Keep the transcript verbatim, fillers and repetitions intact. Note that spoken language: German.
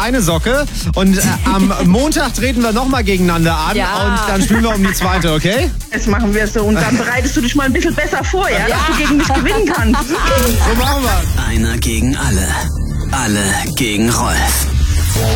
eine Socke. Und äh, am Montag treten wir nochmal gegeneinander an. Ja. Und dann spielen wir um die zweite, okay? Das machen wir so. Und dann bereitest du dich mal ein bisschen besser vor, ja? Dass du gegen mich gewinnen kannst. So machen wir. Einer gegen alle. Alle gegen Rolf.